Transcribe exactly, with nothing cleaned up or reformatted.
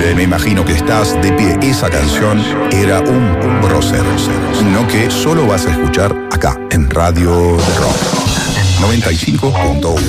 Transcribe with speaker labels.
Speaker 1: Me imagino que estás de pie. Esa canción era un prócer, no que solo vas a escuchar acá, en Radio de Rock noventa y cinco punto uno.